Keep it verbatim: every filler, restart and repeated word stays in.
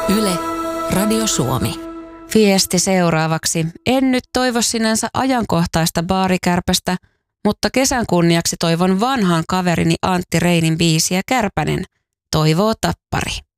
Yle, Radio Suomi. Viesti seuraavaksi. En nyt toivo sinänsä ajankohtaista baarikärpästä, mutta kesän kunniaksi toivon vanhan kaverini Antti Reinin biisiä Kärpänen. Toivoo Tappari.